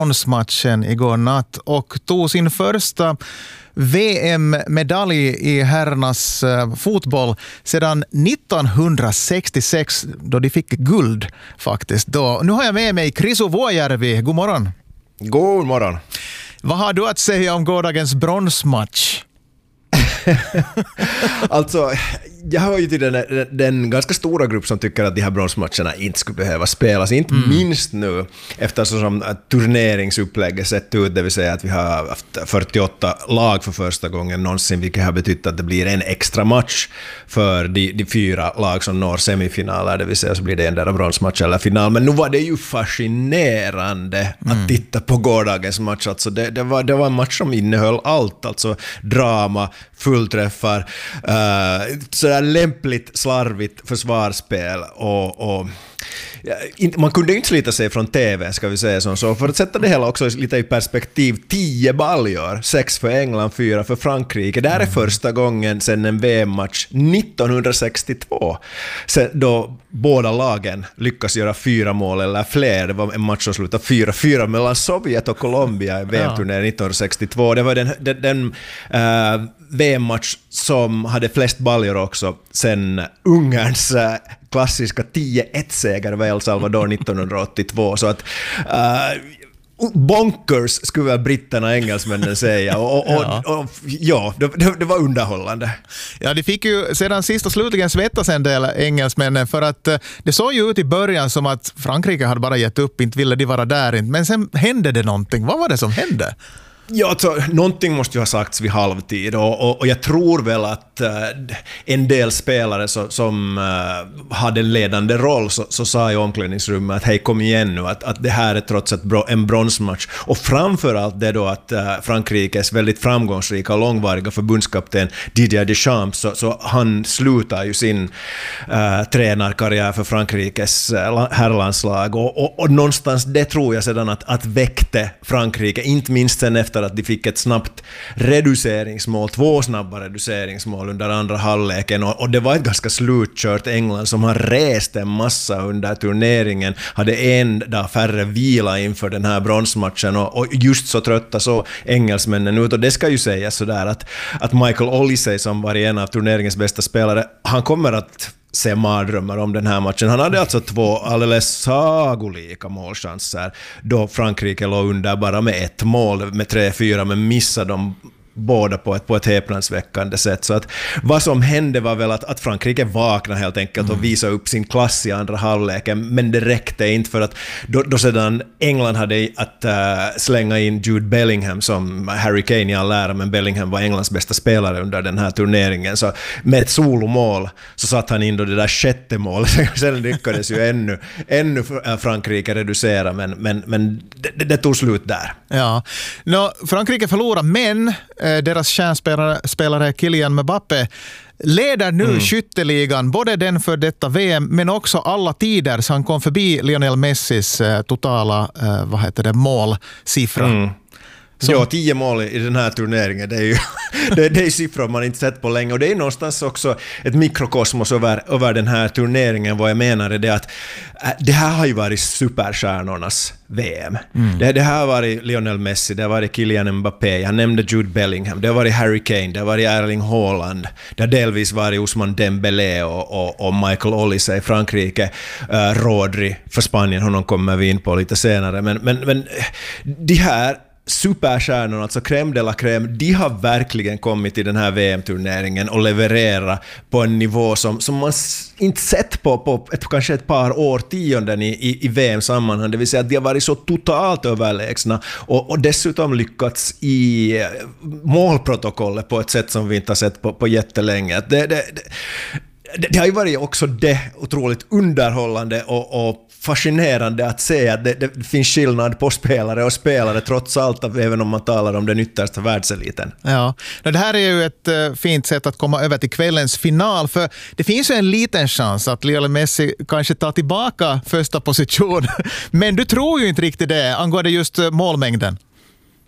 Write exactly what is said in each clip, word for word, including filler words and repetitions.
bronsmatchen igår natt och tog sin första V M-medalj i herrarnas uh, fotboll sedan nittonhundrasextiosex då de fick guld faktiskt. Då. Nu har jag med mig Krisu Vuojärvi. God morgon. God morgon. Vad har du att säga om gårdagens bronsmatch? Alltså, jag hör ju till den, den ganska stora grupp som tycker att de här bronsmatcherna inte skulle behöva spelas. Inte mm. minst nu, eftersom turneringsupplägget sett ut, det vill säga att vi har haft fyrtioåtta lag för första gången någonsin, vilket har betytt att det blir en extra match för de, de fyra lag som når semifinaler, det vill säga så blir det en där bronsmatch eller final. Men nu var det ju fascinerande mm. att titta på gårdagens match. Alltså det, det, var, det var en match som innehöll allt, alltså drama, fullträffar, uh, sådär lämpligt slarvigt försvarsspel och, och ja, inte, man kunde ju inte slita sig från T V, ska vi säga så. Så för att sätta det hela också lite i perspektiv, tio baljor, sex för England, fyra för Frankrike. Det här är första gången sedan en V M-match nittonhundrasextiotvå, sen då båda lagen lyckas göra fyra mål eller fler. Det var en match som slutade fyra fyra mellan Sovjet och Colombia i V M-turneringen nittonhundrasextiotvå. Det var den, den, den uh, V M-match som hade flest baljor också sen Ungerns uh, klassiska tio ett seger med El Salvador nittonhundraåttiotvå. Så att uh, bonkers skulle väl britterna och engelsmännen säga. Och, och, ja, och, och, ja det, det var underhållande. Ja, de fick ju sedan sist och slutligen svettas en del engelsmännen, för att uh, det såg ju ut i början som att Frankrike hade bara gett upp, inte ville de vara där inte. Men sen hände det någonting. Vad var det som hände? Ja, alltså, någonting måste ju ha sagts vid halvtid och, och, och jag tror väl att uh, en del spelare så, som uh, hade en ledande roll så, så sa i omklädningsrummet att hej, kom igen nu, att, att det här är trots ett bro, en bronsmatch. Och framförallt det då att uh, Frankrikes väldigt framgångsrika och långvariga förbundskapten Didier Deschamps, så, så han slutar ju sin uh, tränarkarriär för Frankrikes uh, herrlandslag och, och, och någonstans det tror jag sedan att, att väckte Frankrike, inte minst sen efter att de fick ett snabbt reduceringsmål, två snabba reduceringsmål under andra halvleken och, och det var ett ganska slutkört England som har rest en massa under turneringen, hade en dag färre vila inför den här bronsmatchen och, och just så trötta så engelsmännen ut, och det ska ju sägas sådär att, att Michael Olise som var en av turneringens bästa spelare, han kommer att se mardrömmar om den här matchen. Han hade alltså två alldeles sagolika målchanser då Frankrike låg under bara med ett mål med tre fyra, men missade de båda på ett, på ett häpnadsväckande sätt. Så att vad som hände var väl att, att Frankrike vaknade helt enkelt och visade upp sin klass i andra halvleken, men det räckte inte, för att då, då sedan England hade att uh, slänga in Jude Bellingham som Harry Kane i all ära, men Bellingham var Englands bästa spelare under den här turneringen, så med ett solomål så satt han in då det där sjätte målet. Sen lyckades ju ännu, ännu Frankrike reducera, men, men, men det, det tog slut där. Ja, no, Frankrike förlorar, men deras kärnspelare spelare Kylian Mbappé leder nu mm. skytteligan, både den för detta V M men också alla tider, så han kom förbi Lionel Messis eh, totala eh, vad heter det, målsiffra. Mm. Så. Ja, tio mål i den här turneringen, det är ju det, det är siffror man inte sett på länge, och det är någonstans också ett mikrokosmos över, över den här turneringen. Vad jag menar är det att äh, det här har ju varit superstjärnornas V M. Mm. Det, det här har varit Lionel Messi, det har varit Kylian Mbappé, jag nämnde Jude Bellingham, det har varit Harry Kane, det har varit Erling Haaland, det har delvis varit Ousmane Dembélé och, och, och Michael Olise i Frankrike, uh, Rodri för Spanien, honom kommer vi in på lite senare, men, men, men de här superstjärnorna, alltså crème de la crème, de har verkligen kommit i den här V M-turneringen och leverera på en nivå som, som man inte sett på, på ett, kanske ett par årtionden i, i, i V M-sammanhang, det vill säga att de har varit så totalt överlägsna och, och dessutom lyckats i målprotokollet på ett sätt som vi inte har sett på, på jättelänge. Det, det, det, det har ju varit också det otroligt underhållande och, och fascinerande att se att det, det finns skillnad på spelare och spelare trots allt, även om man talar om den yttersta världseliten. Ja, det här är ju ett uh, fint sätt att komma över till kvällens final, för det finns ju en liten chans att Lionel Messi kanske tar tillbaka första position, men du tror ju inte riktigt det angående just uh, målmängden.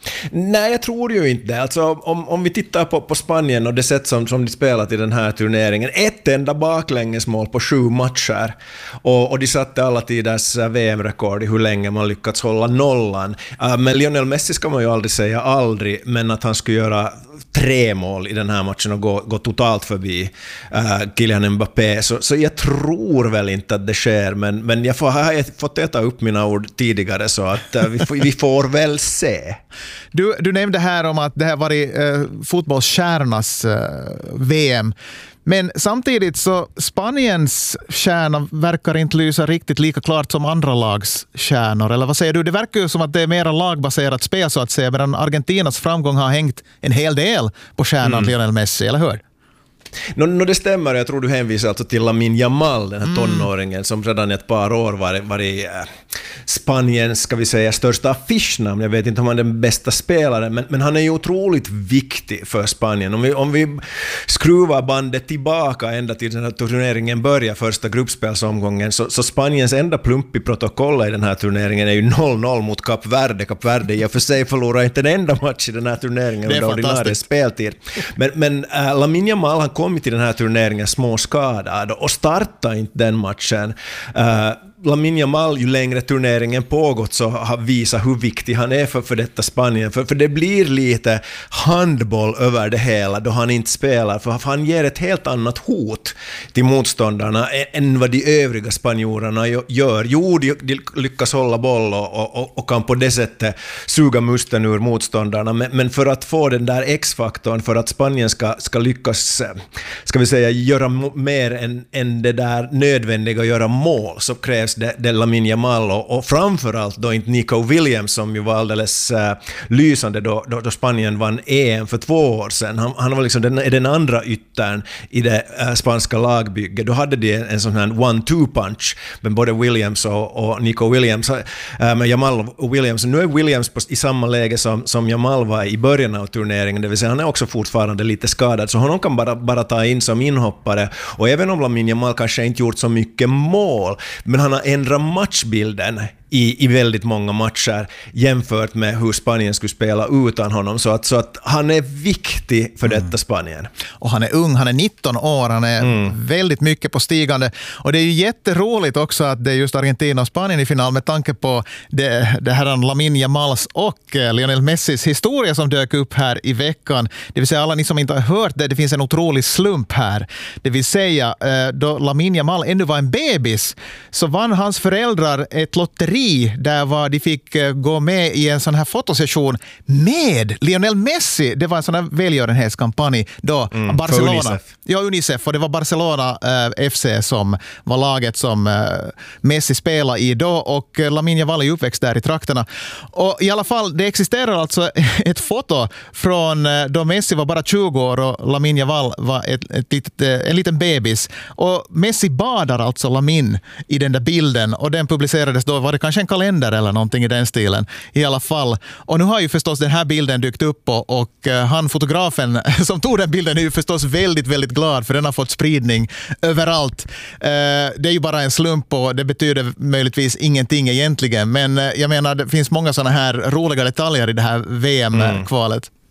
Nej, jag tror ju inte det. Alltså, om, om vi tittar på, på Spanien och det sätt som, som de spelat i den här turneringen, ett enda baklängesmål på sju matcher, och, och de satte alla tiders V M-rekord i hur länge man lyckats hålla nollan. Uh, men Lionel Messi ska man ju aldrig säga aldrig, men att han skulle göra tre mål i den här matchen och gå, gå totalt förbi uh, Kylian Mbappé, så, så jag tror väl inte att det sker, men, men jag får, har fått äta upp mina ord tidigare, så att uh, vi, får, vi får väl se. Du, du nämnde här om att det här varit eh, fotbollsstjärnas eh, V M. Men samtidigt så Spaniens stjärna verkar inte lysa riktigt lika klart som andra lags stjärnor. Eller vad säger du? Det verkar ju som att det är mer lagbaserat spel så att säga, medan Argentinas framgång har hängt en hel del på stjärnan mm. Lionel Messi, eller hur? No, no, det stämmer, jag tror du hänvisar alltså till Lamine Yamal, den här mm. tonåringen som redan ett par år var, var i äh, Spaniens, ska vi säga, största affischnamn. Jag vet inte om han är den bästa spelaren, men, men han är ju otroligt viktig för Spanien. Om vi, om vi skruvar bandet tillbaka ända till den här turneringen börjar, första gruppspelsomgången, så, så Spaniens enda plump i protokollet i den här turneringen är ju noll noll mot Kap Verde. Kap Verde jag för sig förlorar inte en enda match i den här turneringen under ordinarie speltid. Men, men äh, Lamine Yamal, han kom till den här turneringen småskadad och startade inte den matchen. Uh, Lamine Yamal, ju längre turneringen pågått, så har visat hur viktig han är för, för detta Spanien. För, för det blir lite handboll över det hela då han inte spelar. För han ger ett helt annat hot till motståndarna än vad de övriga spanjorerna gör. Jo, de, de lyckas hålla boll och, och, och kan på det sättet suga musten ur motståndarna. Men, men för att få den där X-faktorn, för att Spanien ska, ska lyckas, ska vi säga, göra mer än, än det där nödvändiga att göra mål, så krävs Det, det Lamine Yamal och, och framförallt då inte Nico Williams, som ju var alldeles uh, lysande då, då, då Spanien vann E M för två år sedan. Han, han var liksom den, den andra yttern i det uh, spanska lagbygget. Då hade de en, en sån här one-two-punch med både Williams och, och Nico Williams. Uh, med Yamal och Williams. Nu är Williams på, i samma läge som, som Yamal var i början av turneringen, det vill säga han är också fortfarande lite skadad, så honom kan bara, bara ta in som inhoppare. Och även om Lamine Yamal kanske inte gjort så mycket mål, men han har ändra matchbilden i, i väldigt många matcher jämfört med hur Spanien skulle spela utan honom, så att, så att han är viktig för mm. detta Spanien. Och han är ung, han är nitton år, han är mm. väldigt mycket på stigande, och det är ju jätteroligt också att det är just Argentina och Spanien i final med tanke på det, det här Lamine Yamals och Lionel Messis historia som dök upp här i veckan. Det vill säga, alla ni som inte har hört det, det finns en otrolig slump här. Det vill säga, då Lamine Yamal ännu var en bebis så vann hans föräldrar ett lotteri där var de fick gå med i en sån här fotosession med Lionel Messi. Det var en sån här välgörenhetskampanj då mm, Barcelona. Unicef. Ja, Unicef, och det var Barcelona äh, F C som var laget som äh, Messi spelade i då, och äh, Lamine Yamal är uppväxt där i trakterna. Och i alla fall, det existerar alltså ett foto från äh, då Messi var bara tjugo år och Lamine Yamal var ett, ett litet, äh, en liten bebis. Och Messi badar alltså Lamine i den där bilden, och den publicerades då, var det kanske en kalender eller någonting i den stilen i alla fall. Och nu har ju förstås den här bilden dykt upp, och, och uh, han fotografen som tog den bilden är ju förstås väldigt, väldigt glad, för den har fått spridning överallt. Uh, det är ju bara en slump och det betyder möjligtvis ingenting egentligen, men uh, jag menar, det finns många sådana här roliga detaljer i det här V M-kvalet. Mm.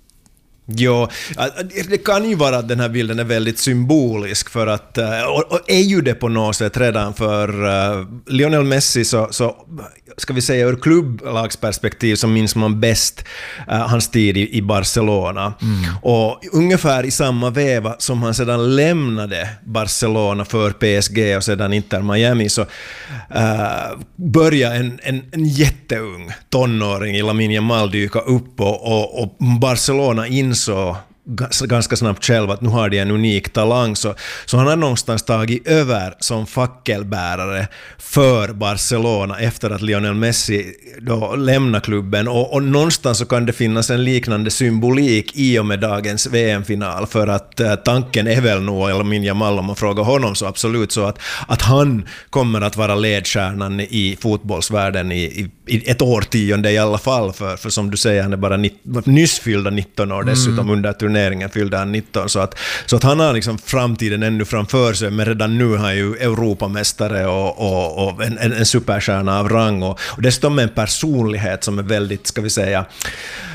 Ja, det kan ju vara att den här bilden är väldigt symbolisk, för att, och är ju det på något sätt redan, för uh, Lionel Messi, så, så ska vi säga ur klubblagsperspektiv så minns man bäst uh, hans tid i, i Barcelona. Mm. Och ungefär i samma veva som han sedan lämnade Barcelona för P S G och sedan Inter Miami, så uh, började en, en, en jätteung tonåring i Lamine Yamal dyka upp, och, och, och Barcelona in så ganska snabbt själv att nu har de en unik talang, så, så han har någonstans tagit över som fackelbärare för Barcelona efter att Lionel Messi då lämnar klubben, och, och någonstans så kan det finnas en liknande symbolik i och med dagens V M-final, för att eh, tanken är väl nog, eller Lamine Yamal, om man frågar honom, så absolut så att, att han kommer att vara ledstjärnan i fotbollsvärlden i, i, i ett årtionde i alla fall, för, för som du säger, han är bara nitt, nyss fyllda nitton år dessutom, mm. under turneringen fyllde han nitton, så att, så att han har liksom framtiden ännu framför sig, men redan nu har han ju Europamästare och, och, och en, en, en superstjärna av rang, och, och dessutom en personlighet som är väldigt, ska vi säga,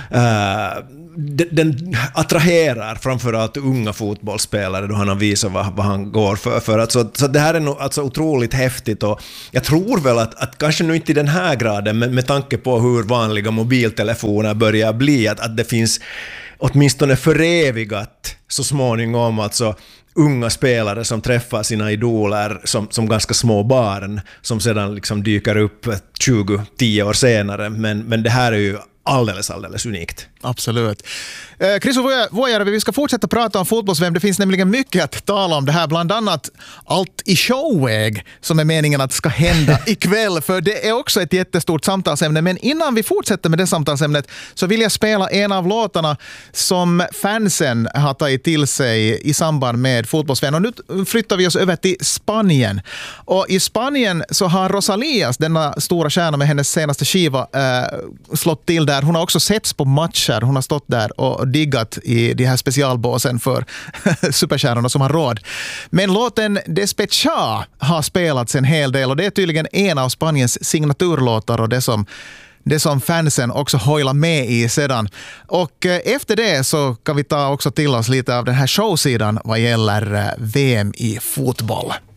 uh, den, den attraherar framförallt unga fotbollsspelare då han har visat vad, vad han går för. för att, så, så det här är nog alltså otroligt häftigt, och jag tror väl att, att kanske nu inte i den här graden, men med tanke på hur vanliga mobiltelefoner börjar bli, att, att det finns åtminstone förevigat så småningom alltså unga spelare som träffar sina idoler som, som ganska små barn som sedan liksom dyker upp tjugo tio år senare, men, men det här är ju alldeles, alldeles unikt. Absolut. Eh, Chris Vuojärvi, vi ska fortsätta prata om fotbolls-V M. Det finns nämligen mycket att tala om det här, bland annat allt i showväg som är meningen att ska hända ikväll, för det är också ett jättestort samtalsämne. Men innan vi fortsätter med det samtalsämnet så vill jag spela en av låtarna som fansen har tagit till sig i samband med fotbolls-V M. Och nu flyttar vi oss över till Spanien. Och i Spanien så har Rosalías, denna stora stjärna med hennes senaste skiva, eh, slått till där. Hon har också setts på matcher. Hon har stått där och diggat i de här specialbåsen för superstjärnorna som har råd. Men låten Despecha har spelats en hel del, och det är tydligen en av Spaniens signaturlåtar och det som, det som fansen också hojlar med i sedan. Och efter det så kan vi ta också till oss lite av den här showsidan vad gäller V M i fotboll.